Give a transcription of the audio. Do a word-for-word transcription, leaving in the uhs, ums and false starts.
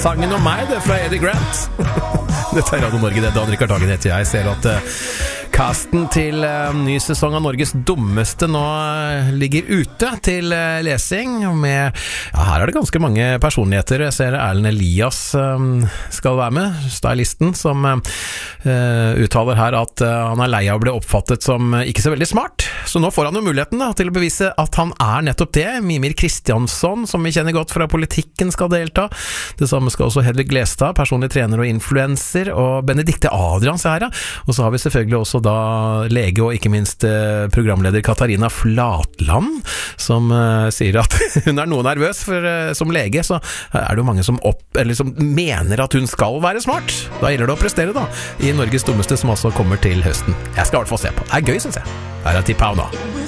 Sangen om meg, det er fra Eddie Grant. Dette er Radio Norge, det er Dan Rikard Hagen heter jeg. Jeg ser at uh, casten til uh, ny sesong av Norges dummeste nå uh, ligger ute til uh, lesing med, ja, her er det ganske mange personligheter. Jeg ser Erlend Elias um, skal være med, stylisten, som uh, uttaler her at uh, han er lei av å bli oppfattet som uh, ikke så veldig smart. Så nå får han jo muligheten da, til å bevise at han er nettopp det. Mimir Kristiansson, som vi kjenner godt fra Politikken, skal delta. Det samme skal også Hedvig Glestad, personlig trener og influencer, og Benedikte Adrians her, ja. Og så har vi selvfølgelig også da lege og ikke minst eh, programleder Katarina Flatland, som eh, sier at hun er noe nervøs, for eh, som lege så er det jo mange som, opp, eller som mener at hun skal være smart. Da gjelder det å prestere da, i Norges dummeste, som også kommer til høsten. Jeg skal i hvert fall se på. Det er gøy, synes jeg. Her er Tipau nå.